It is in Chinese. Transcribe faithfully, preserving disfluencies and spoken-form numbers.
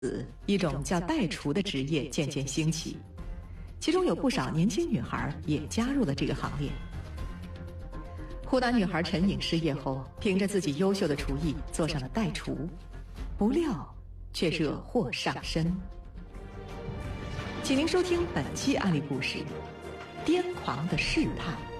一种叫代厨的职业渐渐兴起，其中有不少年轻女孩也加入了这个行列。湖南女孩陈颖失业后，凭着自己优秀的厨艺做上了代厨，不料却惹祸上身。请您收听本期案例故事：癫狂的试探。